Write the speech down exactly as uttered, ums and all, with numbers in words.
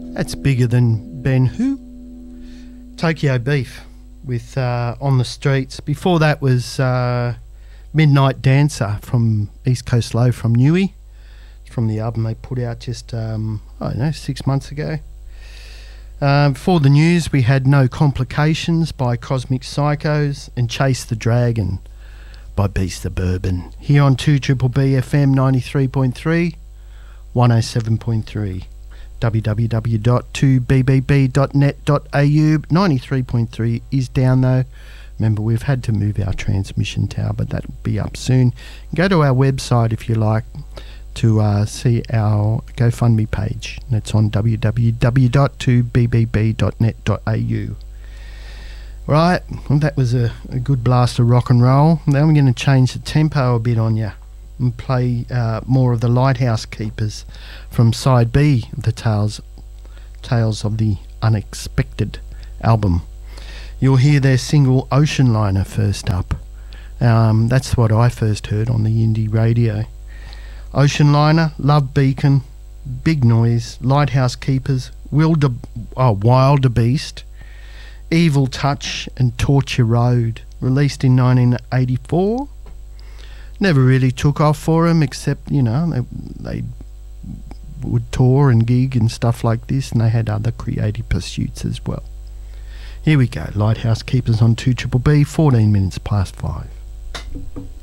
That's bigger than Ben Who? Tokyo Beef with uh, On the Streets. Before that was uh, Midnight Dancer from East Coast Low from Newey, from the album they put out just, um, I don't know, six months ago. Uh, before the news, we had No Complications by Cosmic Psychos and Chase the Dragon by Beast the Bourbon. Here on two B B B F M ninety-three point three, one oh seven point three. w w w dot two b b b dot net dot a u. ninety-three point three is down though. Remember, we've had to move our transmission tower, but that'll be up soon. Go to our website if you like to uh, see our GoFundMe page. That's on w w w dot two b b b dot net dot a u. Right, well, that was a, a good blast of rock and roll. Now we're going to change the tempo a bit on you and play uh, more of the Lighthouse Keepers from side B of the Tales, Tales of the Unexpected album. You'll hear their single Ocean Liner first up. Um, that's what I first heard on the indie radio. Ocean Liner, Love Beacon, Big Noise, Lighthouse Keepers, Wilder, oh, Wilder Beast, Evil Touch and Torture Road, released in nineteen eighty-four. Never really took off for them, except, you know, they, they would tour and gig and stuff like this, and they had other creative pursuits as well. Here we go, Lighthouse Keepers on two B B B, fourteen minutes past five.